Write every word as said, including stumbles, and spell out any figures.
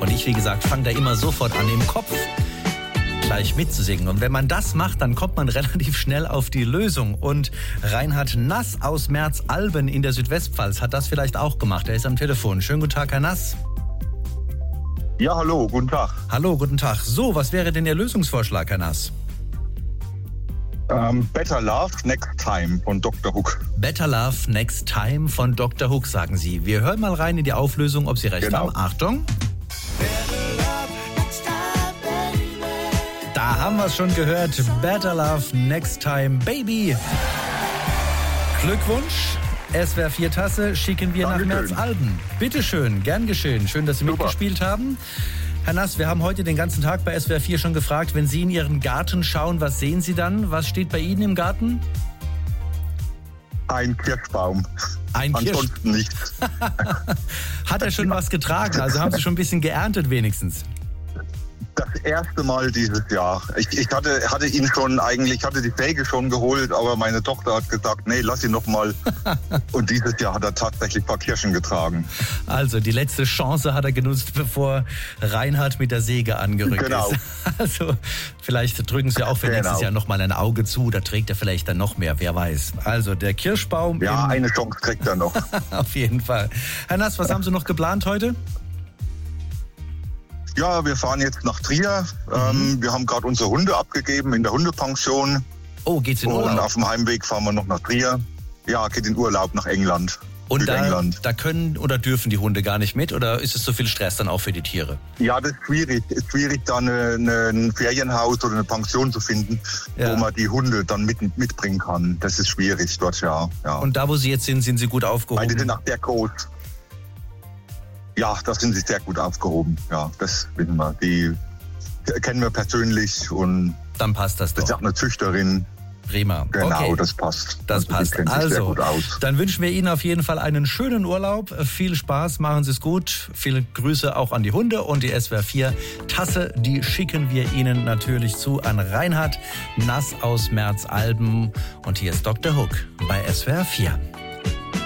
Und ich, wie gesagt, fange da immer sofort an, im Kopf gleich mitzusingen. Und wenn man das macht, dann kommt man relativ schnell auf die Lösung. Und Reinhard Nass aus Merzalben in der Südwestpfalz hat das vielleicht auch gemacht. Er ist am Telefon. Schönen guten Tag, Herr Nass. Ja, hallo, guten Tag. Hallo, guten Tag. So, was wäre denn Ihr Lösungsvorschlag, Herr Nass? Ähm, Better Love Next Time von Doktor Hook. Better Love Next Time von Doktor Hook, sagen Sie. Wir hören mal rein in die Auflösung, ob Sie recht Genau. haben. Achtung. Da haben wir es schon gehört. Better Love Next Time, Baby. Glückwunsch. S W R vier Tasse schicken wir Dankeschön. nach Merzalben. Bitteschön, gern geschehen. Schön, dass Sie Super. mitgespielt haben. Herr Nass, wir haben heute den ganzen Tag bei S W R vier schon gefragt, wenn Sie in Ihren Garten schauen, was sehen Sie dann? Was steht bei Ihnen im Garten? Ein Kirschbaum. Ein Kirsch. Ansonsten nichts. Hat er schon was getragen? Also haben Sie schon ein bisschen geerntet wenigstens? Das erste Mal dieses Jahr. Ich, ich hatte, hatte ihn schon eigentlich, hatte die Säge schon geholt, aber meine Tochter hat gesagt, nee, lass ihn noch mal. Und dieses Jahr hat er tatsächlich ein paar Kirschen getragen. Also die letzte Chance hat er genutzt, bevor Reinhard mit der Säge angerückt Genau. ist. Also vielleicht drücken Sie auch für Genau. nächstes Jahr noch mal ein Auge zu, da trägt er vielleicht dann noch mehr, wer weiß. Also der Kirschbaum. Ja, im eine Chance kriegt er noch. Auf jeden Fall. Herr Nass, was haben Sie noch geplant heute? Ja, wir fahren jetzt nach Trier. Mhm. Ähm, wir haben gerade unsere Hunde abgegeben in der Hundepension. Oh, geht's in Und Urlaub? auf dem Heimweg fahren wir noch nach Trier. Ja, geht in Urlaub nach England. Und da, Südengland. da können oder dürfen die Hunde gar nicht mit? Oder ist es so viel Stress dann auch für die Tiere? Ja, das ist schwierig. Es ist schwierig, da eine, eine, ein Ferienhaus oder eine Pension zu finden, Ja. wo man die Hunde dann mit, mitbringen kann. Das ist schwierig dort, ja. ja. Und da, wo Sie jetzt sind, sind Sie gut Weil die aufgehoben? sind auch sehr groß. Ja, da sind sie sehr gut aufgehoben. Ja, das wissen wir. Die kennen wir persönlich und Dann passt das das ist doch. auch eine Züchterin. Prima. Genau, Okay. das passt. Das Also, die passt. kennt sich sehr Also, gut aus. dann wünschen wir Ihnen auf jeden Fall einen schönen Urlaub. Viel Spaß, machen Sie es gut. Viele Grüße auch an die Hunde und die S W R vier Tasse, die schicken wir Ihnen natürlich zu an Reinhard Nass aus Merzalben. Und hier ist Doktor Hook bei S W R vier.